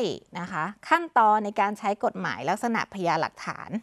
นะคะขั้นตอนในการใช้กฎหมายลักษณะพยานหลักฐาน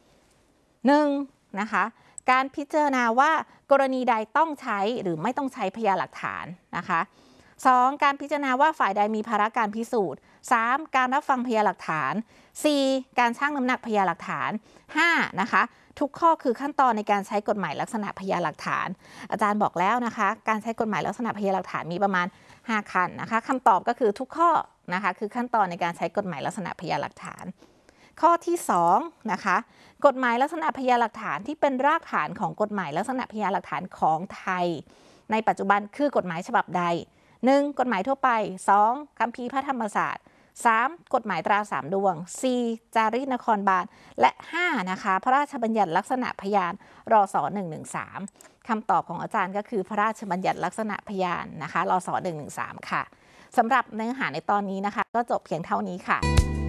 1. นะคะการพิจารณาว่ากรณีใดต้องใช้หรือไม่ต้องใช้พยานหลักฐานนะคะ 2. การพิจารณาว่าฝ่ายใดมีภาระการพิสูจน์ 3. การรับฟังพยานหลักฐาน 4. การชั่งน้ำหนักพยานหลักฐาน 5. นะคะทุกข้อคือขั้นตอนในการใช้กฎหมายลักษณะพยานหลักฐาน อาจารย์บอกแล้วนะคะการใช้กฎหมายลักษณะพยานหลักฐานมีประมาณ5ขั้นนะคะคำตอบก็คือทุกข้อนะคะคือขั้นตอนในการใช้กฎหมายลักษณะพยานหลักฐาน ข้อที่2นะคะกฎหมายลักษณะพยานหลักฐานที่เป็นรากฐานของกฎหมายลักษณะพยานหลักฐานของไทยในปัจจุบันคือกฎหมายฉบับใด 1. กฎหมายทั่วไป 2. คัมภีร์พระธรรมศาสตร์ 3. กฎหมายตรา3 ดวง 4. จารีตนครบาลและ 5. นะคะพระราชบัญญัติลักษณะพยานรศ113คำตอบของอาจารย์ก็คือพระราชบัญญัติลักษณะพยานนะคะรศ113ค่ะสำหรับเนื้อหาในตอนนี้นะคะก็จบเพียงเท่านี้ค่ะ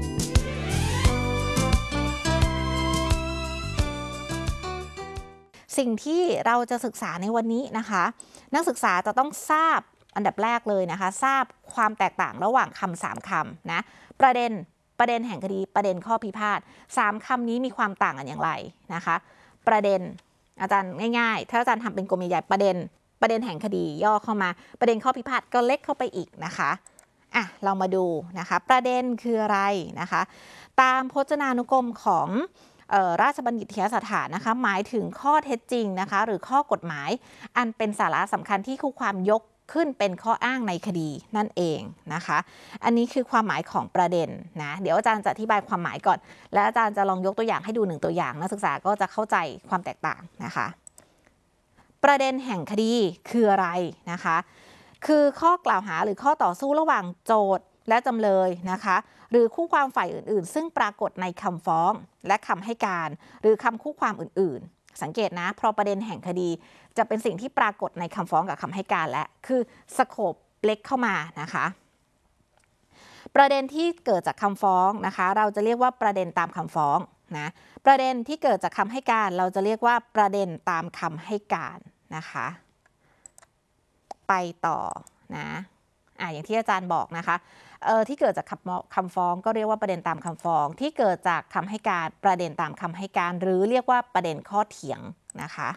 สิ่งที่เราจะศึกษาในวันนี้นะคะนักศึกษาจะต้องทราบอันดับแรกเลยนะคะทราบความแตกต่างระหว่างคำ3คำนะประเด็นแห่งคดีประเด็นข้อพิพาท3คำนี้มีความต่างกันอย่างไรนะคะประเด็นอาจารย์ง่ายๆถ้าอาจารย์ทำเป็นกลมใหญ่ๆประเด็นแห่งคดีย่อเข้ามาประเด็นข้อพิพาทก็เล็กเข้าไปอีกนะคะเรามาดูนะคะประเด็นคืออะไรนะคะตามพจนานุกรมของราชบัณฑิตยสถานนะคะหมายถึงข้อเท็จจริงนะคะหรือข้อกฎหมายอันเป็นสาระสำคัญที่คู่ความยกขึ้นเป็นข้ออ้างในคดีนั่นเองนะคะอันนี้คือความหมายของประเด็นนะเดี๋ยวอาจารย์จะอธิบายความหมายก่อนและอาจารย์จะลองยกตัวอย่างให้ดู1ตัวอย่างนักศึกษาก็จะเข้าใจความแตกต่างนะคะประเด็นแห่งคดีคืออะไรนะคะคือข้อกล่าวหาหรือข้อต่อสู้ระหว่างโจทก์และจำเลยนะคะหรือคู่ความฝ่ายอื่นๆซึ่งปรากฏในคำฟ้องและคำให้การหรือคำคู่ความอื่นๆสังเกตนะเพราะประเด็นแห่งคดีจะเป็นสิ่งที่ปรากฏในคำฟ้องกับคำให้การและคือสโคปเล็กเข้ามานะคะประเด็นที่เกิดจากคำฟ้องนะคะเราจะเรียกว่าประเด็นตามคำฟ้องนะประเด็นที่เกิดจากคำให้การเราจะเรียกว่าประเด็นตามคำให้การนะคะไปต่อนะอย่างที่อาจารย์บอกนะคะที่เกิดจากคำฟ้องก็เรียกว่าประเด็นตามคำฟ้องที่เกิดจากคำให้การประเด็นตามคำให้การหรือเรียกว่าประเด็นข้อเถียงนะคะ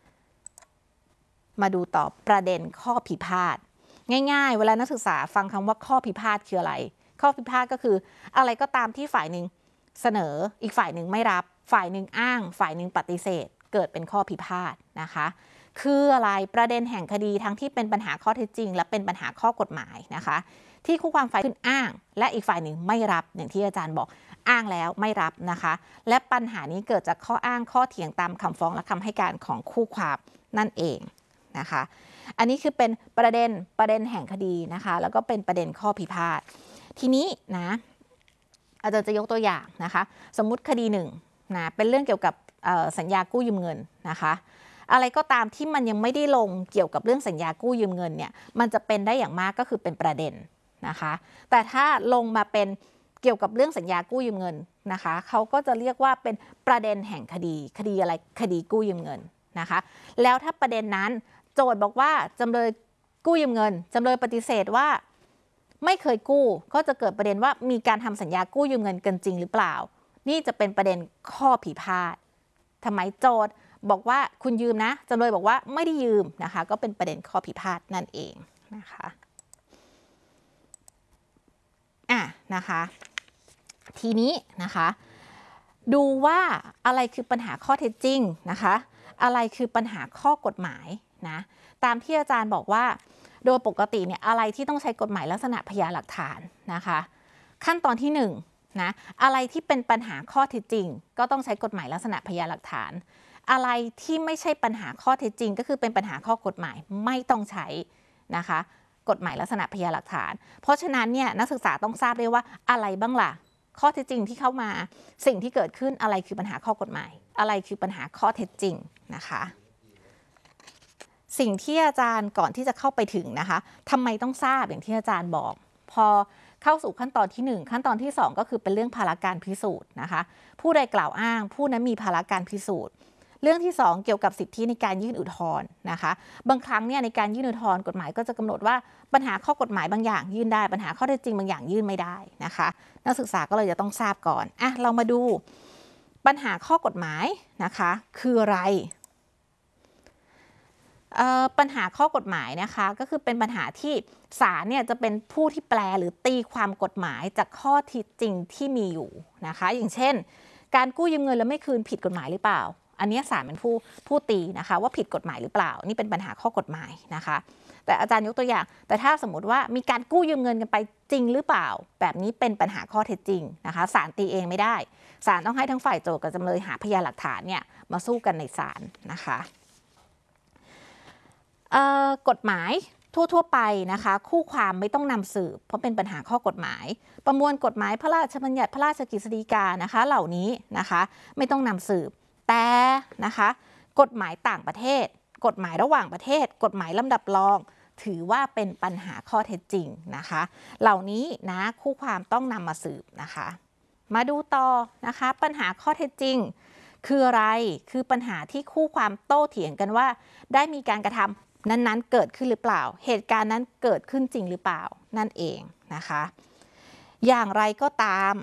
มาดูต่อประเด็นข้อพิพาทง่ายๆเวลานักศึกษาฟังคำว่าข้อพิพาทคืออะไรข้อพิพาทก็คืออะไรก็ตามที่ฝ่ายหนึ่งเสนออีกฝ่ายหนึ่งไม่รับฝ่ายหนึ่งอ้างฝ่ายหนึ่งปฏิเสธเกิดเป็นข้อพิพาทนะคะคืออะไรประเด็นแห่งคดีทั้งที่เป็นปัญหาข้อเท็จจริงและเป็นปัญหาข้อกฎหมายนะคะที่คู่ความฝ่ายขึ้นอ้างและอีกฝ่ายหนึ่งไม่รับอย่างที่อาจารย์บอกอ้างแล้วไม่รับนะคะและปัญหานี้เกิดจากข้ออ้างข้อเถียงตามคำฟ้องและคำให้การของคู่ความนั่นเองนะคะอันนี้คือเป็นประเด็นแห่งคดีนะคะแล้วก็เป็นประเด็นข้อพิพาททีนี้นะอาจารย์จะยกตัวอย่างนะคะสมมุติคดีหนึ่งนะเป็นเรื่องเกี่ยวกับสัญญากู้ยืมเงินนะคะอะไรก็ตามที่มันยังไม่ได้ลงเกี่ยวกับเรื่องสัญญากู้ยืมเงินเนี่ยมันจะเป็นได้อย่างมากก็คือเป็นประเด็นนะคะแต่ถ้าลงมาเป็นเกี่ยวกับเรื่องสัญญากู้ยืมเงินนะคะเขาก็จะเรียกว่าเป็นประเด็นแห่งคดีอะไรคดีกู้ยืมเงินนะคะแล้วถ้าประเด็นนั้นโจทย์บอกว่าจำเลยกู้ยืมเงินจำเลยปฏิเสธว่าไม่เคยกู้ก็จะเกิดประเด็นว่ามีการทำสัญญากู้ยืมเงินกันจริงหรือเปล่านี่จะเป็นประเด็นข้อพิพาททำไมโจทย์บอกว่าคุณยืมนะจำเลยบอกว่าไม่ได้ยืมนะคะก็เป็นประเด็นข้อพิพาทนั่นเองนะคะนะคะทีนี้นะคะดูว่าอะไรคือปัญหาข้อเท็จจริงนะคะอะไรคือปัญหาข้อกฎหมายนะตามที่อาจารย์บอกว่าโดยปกติเนี่ยอะไรที่ต้องใช้กฎหมายลักษณะพยานหลักฐานนะคะขั้นตอนที่1นะอะไรที่เป็นปัญหาข้อเท็จจริงก็ต้องใช้กฎหมายลักษณะพยานหลักฐานอะไรที่ไม่ใช่ปัญหาข้อเท็จจริงก็คือเป็นปัญหาข้อกฎหมายไม่ต้องใช้นะคะกฎหมายลักษณะพยานหลักฐานเพราะฉะนั้นเนี่ยนักศึกษาต้องทราบได้ว่าอะไรบ้างล่ะข้อเท็จจริงที่เข้ามาสิ่งที่เกิดขึ้นอะไรคือปัญหาข้อกฎหมายอะไรคือปัญหาข้อเท็จจริงนะคะสิ่งที่อาจารย์ก่อนที่จะเข้าไปถึงนะคะทำไมต้องทราบอย่างที่อาจารย์บอกพอเข้าสู่ขั้นตอนที่1ขั้นตอนที่2ก็คือเป็นเรื่องภาระการพิสูจน์นะคะผู้ใดกล่าวอ้างผู้นั้นมีภาระการพิสูจน์เรื่องที่ 2 เกี่ยวกับสิทธิในการยื่นอุทธรณ์นะคะบางครั้งเนี่ยในการยื่นอุทธรณ์กฎหมายก็จะกำหนดว่าปัญหาข้อกฎหมายบางอย่างยื่นได้ปัญหาข้อเท็จจริงบางอย่างยื่นไม่ได้นะคะนักศึกษาก็เลยจะต้องทราบก่อนเรามาดูปัญหาข้อกฎหมายนะคะคืออะไรปัญหาข้อกฎหมายนะคะก็คือเป็นปัญหาที่ศาลเนี่ยจะเป็นผู้ที่แปลหรือตีความกฎหมายจากข้อเท็จจริงที่มีอยู่นะคะอย่างเช่นการกู้ยืมเงินแล้วไม่คืนผิดกฎหมายหรือเปล่าอันนี้ศาลเป็นผู้ตีนะคะว่าผิดกฎหมายหรือเปล่านี่เป็นปัญหาข้อกฎหมายนะคะแต่อาจารย์ยกตัวอย่างแต่ถ้าสมมติว่ามีการกู้ยืมเงินกันไปจริงหรือเปล่าแบบนี้เป็นปัญหาข้อเท็จจริงนะคะศาลตีเองไม่ได้ศาลต้องให้ทั้งฝ่ายโจทก์กับจำเลยหาพยานหลักฐานเนี่ยมาสู้กันในศาลนะคะกฎหมายทั่วไปนะคะคู่ความไม่ต้องนำสืบเพราะเป็นปัญหาข้อกฎหมายประมวลกฎหมายพระราชบัญญัติพระราชกฤษฎีกานะคะเหล่านี้นะคะไม่ต้องนำสืบแต่นะคะกฎหมายต่างประเทศกฎหมายระหว่างประเทศกฎหมายลำดับรองถือว่าเป็นปัญหาข้อเท็จจริงนะคะเหล่านี้นะคู่ความต้องนำมาสืบนะคะมาดูต่อนะคะปัญหาข้อเท็จจริงคืออะไรคือปัญหาที่คู่ความโต้เถียงกันว่าได้มีการกระทำนั้นๆเกิดขึ้นหรือเปล่าเหตุการณ์นั้นเกิดขึ้นจริงหรือเปล่านั่นเองนะคะอย่างไรก็ตาม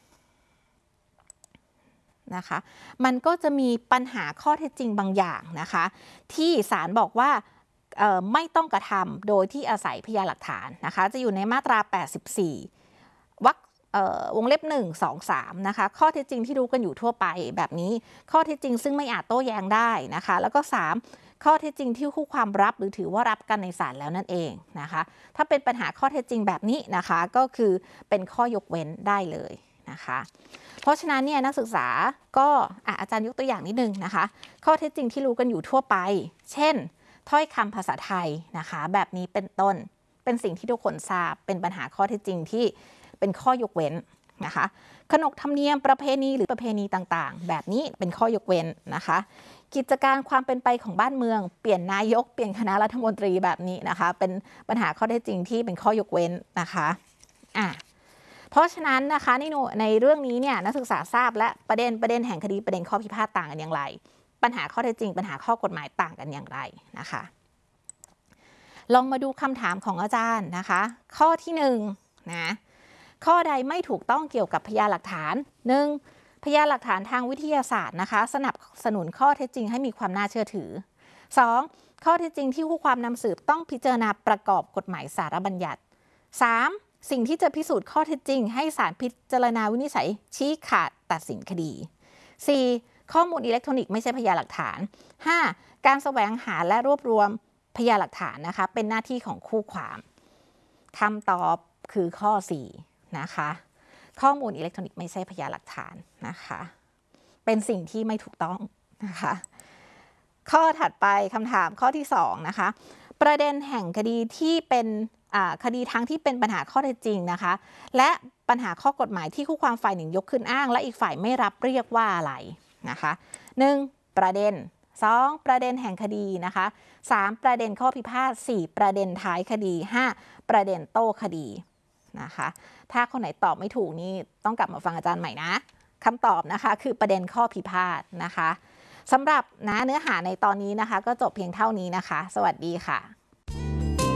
นะคะมันก็จะมีปัญหาข้อเท็จจริงบางอย่างนะคะที่ศาลบอกว่าไม่ต้องกระทำโดยที่อาศัยพยานหลักฐานนะคะจะอยู่ในมาตรา84วรรควงเล็บ1 2 3นะคะข้อเท็จจริงที่รู้กันอยู่ทั่วไปแบบนี้ข้อเท็จจริงซึ่งไม่อาจโต้แย้งได้นะคะแล้วก็3ข้อเท็จจริงที่คู่ความรับหรือถือว่ารับกันในศาลแล้วนั่นเองนะคะถ้าเป็นปัญหาข้อเท็จจริงแบบนี้นะคะก็คือเป็นข้อยกเว้นได้เลยนะคะเพราะฉะนั้นเนี่ยนักศึกษาก็อาจารย์ยกตัวอย่างนิดนึงนะคะข้อเท็จจริงที่รู้กันอยู่ทั่วไปเช่นถ้อยคำภาษาไทยนะคะแบบนี้เป็นต้นเป็นสิ่งที่ทุกคนทราบเป็นปัญหาข้อเท็จจริงที่เป็นข้อยกเว้นนะคะขนบธรรมเนียมประเพณีหรือประเพณีต่างๆแบบนี้เป็นข้อยกเว้นนะคะกิจการความเป็นไปของบ้านเมืองเปลี่ยนนายกเปลี่ยนคณะรัฐมนตรีแบบนี้นะคะเป็นปัญหาข้อเท็จจริงที่เป็นข้อยกเว้นนะคะเพราะฉะนั้นนะคะในเรื่องนี้เนี่ยนักศึกษาทราบและประเด็นแห่งคดีประเด็นข้อพิพาทต่างกันอย่างไรปัญหาข้อเท็จจริงปัญหาข้อกฎหมายต่างกันอย่างไรนะคะลองมาดูคำถามของอาจารย์นะคะข้อที่1นะข้อใดไม่ถูกต้องเกี่ยวกับพยานหลักฐาน 1. พยานหลักฐานทางวิทยาศาสตร์นะคะสนับสนุนข้อเท็จจริงให้มีความน่าเชื่อถือ 2. ข้อเท็จจริงที่คู่ความนำสืบต้องพิจารณาประกอบกฎหมายสาระบัญญัติ 3. สิ่งที่จะพิสูจน์ข้อเท็จจริงให้ศาลพิจารณาวินิจฉัยชี้ขาดตัดสินคดี 4. ข้อมูลอิเล็กทรอนิกส์ไม่ใช่พยานหลักฐาน 5. การแสวงหาและรวบรวมพยานหลักฐานนะคะเป็นหน้าที่ของคู่ความคำตอบคือข้อ 4นะคะข้อมูลอิเล็กทรอนิกส์ไม่ใช่พยานหลักฐานนะคะเป็นสิ่งที่ไม่ถูกต้องนะคะข้อถัดไปคำถามข้อที่2นะคะประเด็นแห่งคดีที่เป็นคดีทั้งที่เป็นปัญหาข้อเท็จจริงนะคะและปัญหาข้อกฎหมายที่คู่ความฝ่ายหนึ่งยกขึ้นอ้างและอีกฝ่ายไม่รับเรียกว่าอะไรนะคะ 1. ประเด็น 2. ประเด็นแห่งคดีนะคะ3. ประเด็นข้อพิพาท 4. ประเด็นท้ายคดี 5. ประเด็นโต้คดีนะคะถ้าคนไหนตอบไม่ถูกนี่ต้องกลับมาฟังอาจารย์ใหม่นะคำตอบนะคะคือประเด็นข้อพิพาทนะคะสำหรับเนื้อหาในตอนนี้นะคะก็จบเพียงเท่านี้นะคะสวัสดีค่ะ